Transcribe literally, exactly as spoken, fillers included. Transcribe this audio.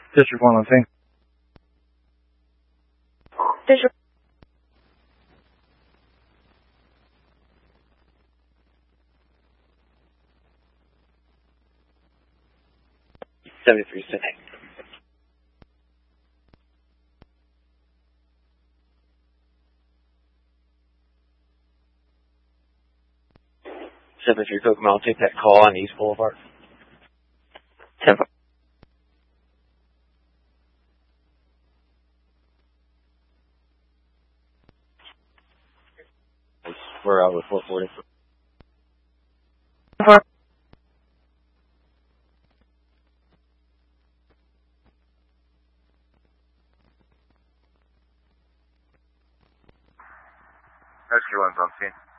District one on scene. District. seventy-three, sitting. seventy-three Kokomo, I'll take that call on East Boulevard. ten five. We're out with four forty. Rescue one's on scene.